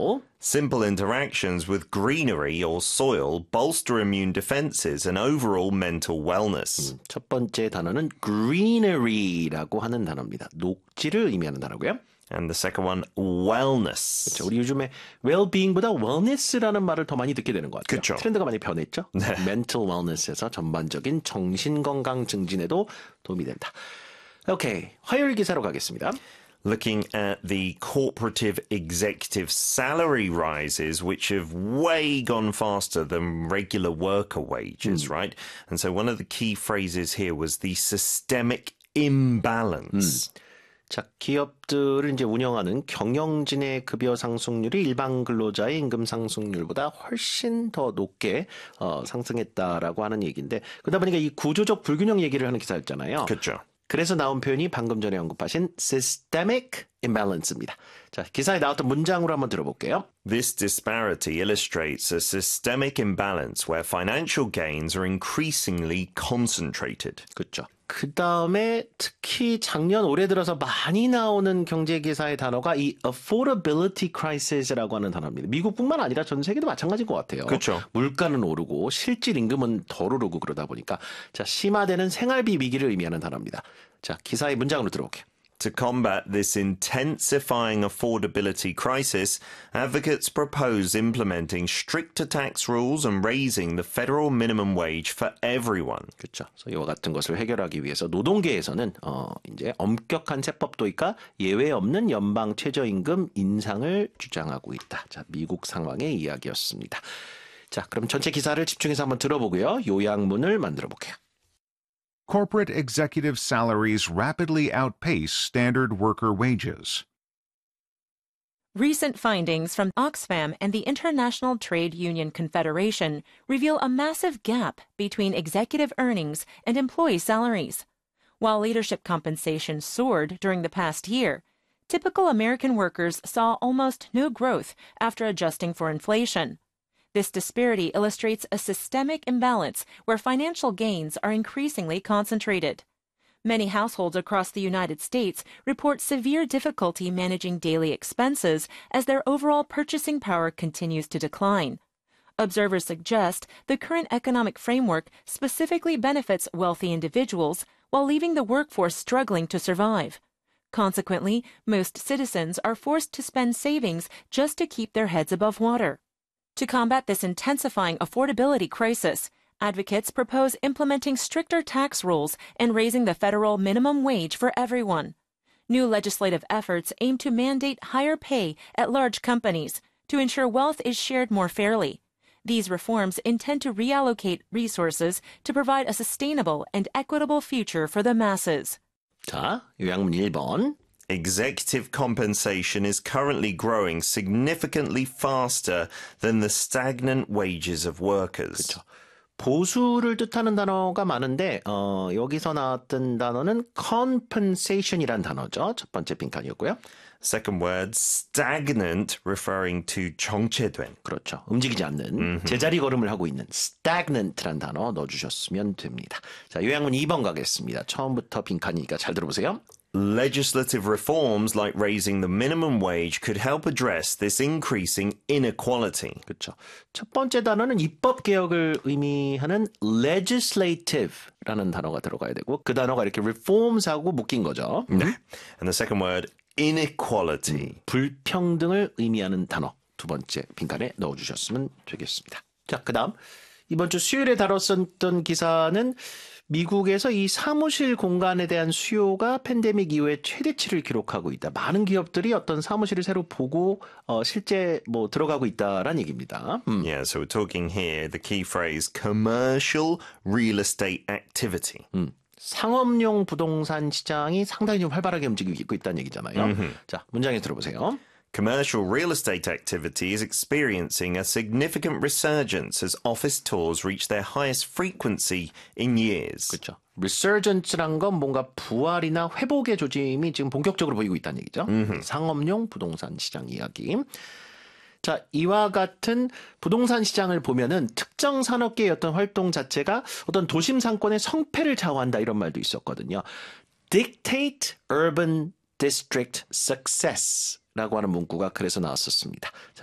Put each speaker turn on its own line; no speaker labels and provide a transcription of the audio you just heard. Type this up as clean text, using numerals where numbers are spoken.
example.
Simple interactions with greenery or soil bolster immune defenses and overall mental wellness.
첫 번째 단어는 greenery라고 하는 단어입니다. 녹지를 의미하는 단어고요.
And the second one, wellness.
그렇죠. 우리 요즘에 well-being보다 wellness라는 말을 더 많이 듣게 되는 것 같아요.
그렇죠.
트렌드가 많이 변했죠.
네.
mental wellness에서 전반적인 정신건강 증진에도 도움이 된다. 오케이, 화요일 기사로 가겠습니다.
Looking at the corporative executive salary rises, which have way gone faster than regular worker wages, right? And so one of the key phrases here was the systemic imbalance.
자, 기업들을 이제 운영하는 경영진의 급여 상승률이 일반 근로자의 임금 상승률보다 훨씬 더 높게 상승했다라고 하는 얘기인데, 그러다 보니까 이 구조적 불균형 얘기를 하는 기사였잖아요.
그렇죠.
그래서 나온 표현이 방금 전에 언급하신 systemic imbalance입니다. 자, 기사에 나왔던 문장으로 한번 들어볼게요.
This disparity illustrates a systemic imbalance where financial gains are increasingly concentrated.
그렇죠. 그 다음에 특히 작년 올해 들어서 많이 나오는 경제기사의 단어가 이 affordability crisis라고 하는 단어입니다. 미국뿐만 아니라 전 세계도 마찬가지인 것 같아요.
그렇죠.
물가는 오르고 실질 임금은 덜 오르고 그러다 보니까 자, 심화되는 생활비 위기를 의미하는 단어입니다. 자, 기사의 문장으로 들어볼게요.
To combat this intensifying affordability crisis, advocates propose implementing stricter tax rules and raising the federal minimum wage for everyone.
그렇죠. 그래서 이와 같은 것을 해결하기 위해서 노동계에서는 이제 엄격한 세법 도입과 예외 없는 연방 최저임금 인상을 주장하고 있다. 자, 미국 상황의 이야기였습니다. 자, 그럼 전체 기사를 집중해서 한번 들어보고요. 요약문을 만들어 볼게요.
Corporate executive salaries rapidly outpace standard worker wages.
Recent findings from Oxfam and the International Trade Union Confederation reveal a massive gap between executive earnings and employee salaries. While leadership compensation soared during the past year, typical American workers saw almost no growth after adjusting for inflation. This disparity illustrates a systemic imbalance where financial gains are increasingly concentrated. Many households across the United States report severe difficulty managing daily expenses as their overall purchasing power continues to decline. Observers suggest the current economic framework specifically benefits wealthy individuals while leaving the workforce struggling to survive. Consequently, most citizens are forced to spend savings just to keep their heads above water. To combat this intensifying affordability crisis, advocates propose implementing stricter tax rules and raising the federal minimum wage for everyone. New legislative efforts aim to mandate higher pay at large companies to ensure wealth is shared more fairly. These reforms intend to reallocate resources to provide a sustainable and equitable future for the masses.
자, 요약문 1번.
Executive compensation is currently growing significantly faster than the stagnant wages of workers.
그렇죠. 보수를 뜻하는 단어가 많은데 여기서 나왔던 단어는 compensation이란 단어죠. 첫 번째 빈칸이었고요.
Second word, stagnant, referring to 정체된.
그렇죠. 움직이지 않는 제자리 걸음을 하고 있는 stagnant란 단어 넣어주셨으면 됩니다. 자, 요약문 2번 가겠습니다. 처음부터 빈칸이니까 잘 들어보세요.
Legislative reforms like raising the minimum wage could help address this increasing inequality.
그렇죠. 첫 번째 단어는 입법 개혁을 의미하는 legislative라는 단어가 들어가야 되고 그 단어가 이렇게 reforms하고 묶인 거죠.
And the second word, inequality.
불평등을 의미하는 단어 두 번째 빈칸에 넣어주셨으면 되겠습니다. 자, 그다음 이번 주 수요일에 다뤘었던 기사는 미국에서 이 사무실 공간에 대한 수요가 팬데믹 이후에 최대치를 기록하고 있다. 많은 기업들이 어떤 사무실을 새로 보고 실제 뭐 들어가고 있다라는 얘기입니다.
Yeah, so we're talking here the key phrase commercial real estate activity.
상업용 부동산 시장이 상당히 좀 활발하게 움직이고 있다는 얘기잖아요. 자, 문장에 들어보세요.
Commercial real estate activity is experiencing a significant resurgence as office tours reach their highest frequency in years.
그렇죠. resurgence란 건 뭔가 부활이나 회복의 조짐이 지금 본격적으로 보이고 있다는 얘기죠. 상업용 부동산 시장 이야기. 자, 이와 같은 부동산 시장을 보면은 특정 산업계의 어떤 활동 자체가 어떤 도심 상권의 성패를 좌우한다 이런 말도 있었거든요. Dictate urban district success 라고 하는 문구가 그래서 나왔었습니다.